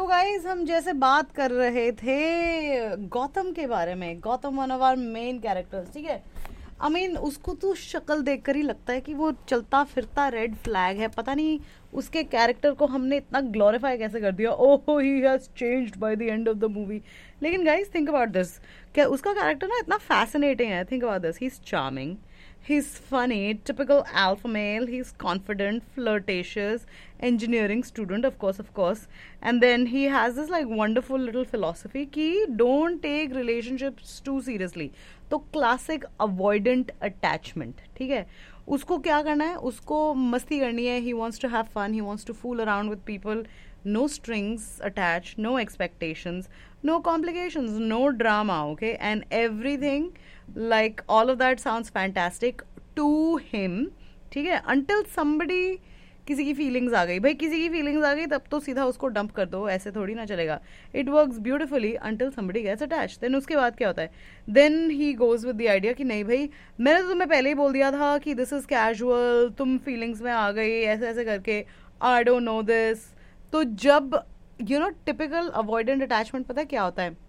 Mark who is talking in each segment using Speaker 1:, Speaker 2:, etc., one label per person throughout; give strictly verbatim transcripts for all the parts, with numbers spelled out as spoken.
Speaker 1: Guys हम जैसे बात कर रहे थे गौतम के बारे में, Gautam one of our main characters, ठीक है। आई मीन उसको तो शक्ल देखकर ही लगता है कि वो चलता फिरता रेड फ्लैग है। पता नहीं उसके कैरेक्टर को हमने इतना ग्लोरीफाई कैसे कर दिया। ओह he has changed by the end of the movie. लेकिन गाइज थिंक अबाउट दिस, क्या उसका कैरेक्टर ना इतना फैसिनेटिंग है। Think about this, he is charming, he's funny, typical alpha male, he's confident, flirtatious, engineering student, of course, of course. And then he has this like wonderful little philosophy ki don't take relationships too seriously. तो classic avoidant attachment, ठीक है। उसको क्या करना है, उसको मस्ती करनी है, he wants to have fun, he wants to fool around with people, no strings attached, no expectations, no complications, no drama, okay, and everything like all of that sounds fantastic to him, ठीक है, until somebody किसी की feelings आ गई। भाई किसी की feelings आ गई तब तो सीधा उसको डंप कर दो, ऐसे थोड़ी ना चलेगा। It works beautifully until somebody gets attached। Then उसके बाद क्या होता है, then he goes with the idea कि नहीं भाई मैंने तो तुम्हें पहले ही बोल दिया था कि दिस इज कैजुअल, तुम फीलिंग्स में आ गई ऐसे ऐसे करके, आई डोंट नो दिस। तो जब you know typical avoidant attachment, पता है क्या होता है,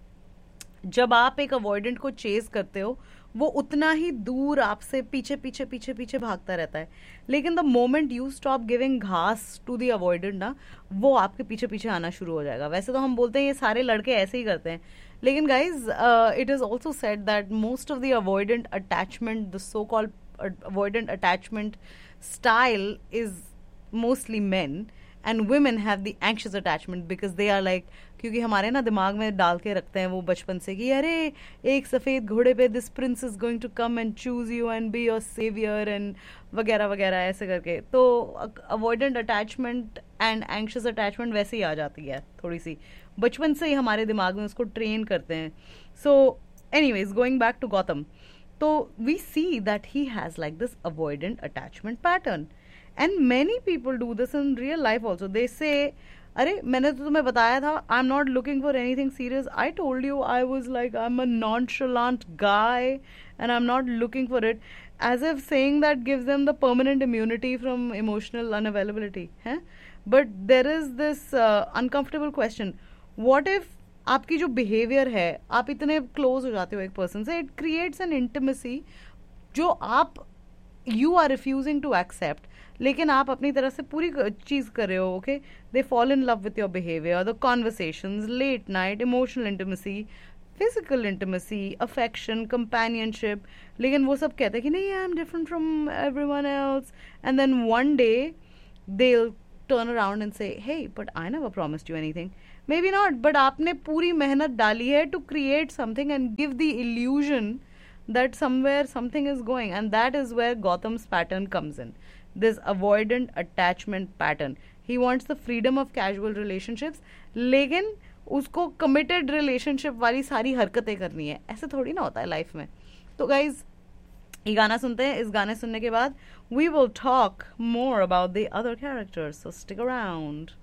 Speaker 1: जब आप एक अवॉइडेंट को चेज करते हो वो उतना ही दूर आपसे पीछे पीछे पीछे पीछे भागता रहता है। लेकिन the moment you stop giving घास टू द अवॉइडेंट ना, वो आपके पीछे पीछे आना शुरू हो जाएगा। वैसे तो हम बोलते हैं ये सारे लड़के ऐसे ही करते हैं, लेकिन guys it is also said that most of the avoidant attachment, the so called avoidant attachment style is mostly men, and women have the anxious attachment because they are like, क्योंकि हमारे ना दिमाग में डाल के रखते हैं वो बचपन से कि अरे एक सफ़ेद घोड़े पे this Prince is going to come and choose you and be your saviour and वगैरह वगैरह ऐसे करके। तो avoidant attachment and anxious attachment वैसे ही आ जाती है, थोड़ी सी बचपन से ही हमारे दिमाग में उसको ट्रेन करते हैं। So anyways going back to Gautam, तो we see that he has like this avoidant attachment pattern, and many people do this in real life also. They say अरे मैंने तो तुम्हें बताया था I am not looking for anything serious, I told you I was like I am a nonchalant guy and I am not looking for it, as if saying that gives them the permanent immunity from emotional unavailability है। But there is this uncomfortable question, what if आपकी जो behaviour है, आप इतने close हो जाते हो एक पर्सन से, इट क्रिएट्स एन इंटिमेसी जो आप you are refusing to accept, लेकिन आप अपनी तरफ से पूरी चीज कर रहे हो। Okay, they fall in love with your behaviour, the conversations, late night, emotional intimacy, physical intimacy, affection, companionship, लेकिन वो सब कहते हैं कि नहीं I am different from everyone else, and then one day they turn around and से हे but I never promised you anything. May be not, but आपने पूरी मेहनत डाली है to create something and give the illusion that somewhere something is going, and that is where Gautam's pattern comes in, this avoidant attachment pattern. He wants the freedom of casual relationships, लेकिन उसको committed relationship वाली सारी हरकतें करनी है। ऐसे थोड़ी ना होता है लाइफ में। तो guys ये गाना सुनते हैं, इस गाने सुनने के बाद we will talk more about the other characters, so stick around.